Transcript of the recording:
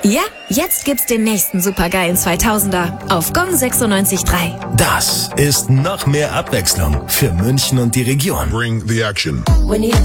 Ja, jetzt gibt's den nächsten supergeilen 2000er auf Gong 96.3. Das ist noch mehr Abwechslung für München und die Region. Bring the action.